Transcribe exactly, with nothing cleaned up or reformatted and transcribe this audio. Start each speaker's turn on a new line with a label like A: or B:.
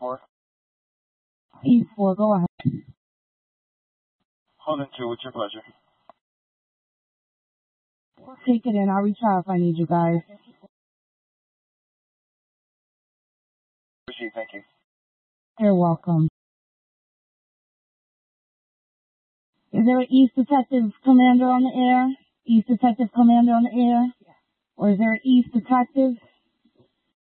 A: four.
B: East four, go ahead.
A: Holding two, what's your pleasure?
B: Take it in. I'll reach out if I need you guys.
A: Proceed, thank you.
B: You're welcome. Is there an East Detective Commander on the air? East Detective Commander on the air? Or is there an East Detective?